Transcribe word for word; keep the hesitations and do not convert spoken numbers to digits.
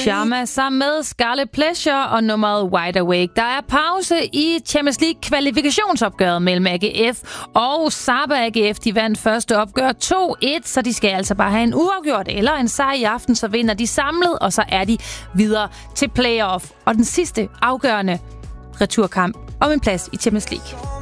Sharma sammen med Scarlet Pleasure og nummeret Wide Awake. Der er pause i Champions League kvalifikationsopgøret mellem A G F og Saba A G F. De vandt første opgør to et, så de skal altså bare have en uafgjort eller en sejr i aften, så vinder de samlet, og så er de videre til playoff. Og den sidste afgørende returkamp om en plads i Champions League.